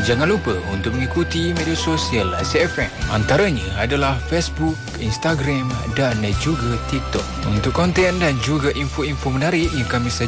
Jangan lupa untuk mengikuti media sosial Aziz FM. Antaranya adalah Facebook, Instagram dan juga TikTok. Untuk konten dan juga info-info menarik yang kami sajikan